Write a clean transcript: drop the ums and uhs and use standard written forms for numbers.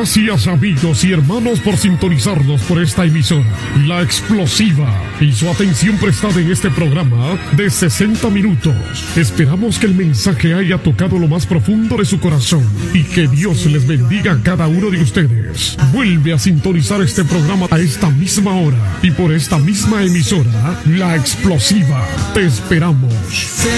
Gracias amigos y hermanos por sintonizarnos por esta emisora, La Explosiva, y su atención prestada en este programa de 60 minutos. Esperamos que el mensaje haya tocado lo más profundo de su corazón y que Dios les bendiga a cada uno de ustedes. Vuelve a sintonizar este programa a esta misma hora y por esta misma emisora, La Explosiva. Te esperamos.